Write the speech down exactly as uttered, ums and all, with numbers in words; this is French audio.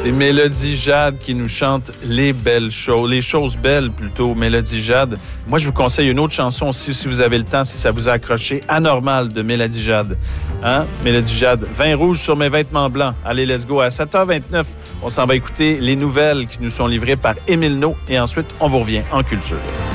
C'est Mélodie Jade qui nous chante les belles choses, les choses belles plutôt, Mélodie Jade. Moi, je vous conseille une autre chanson aussi, si vous avez le temps, si ça vous a accroché, Anormal de Mélodie Jade. Hein? Mélodie Jade, vin rouge sur mes vêtements blancs. Allez, let's go. À sept heures vingt-neuf, on s'en va écouter les nouvelles qui nous sont livrées par Émile No et ensuite, on vous revient en culture.